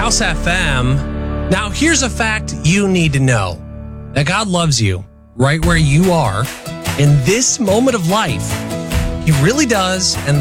House FM. Now, here's a fact you need to know. That God loves you right where you are in this moment of life. He really does, and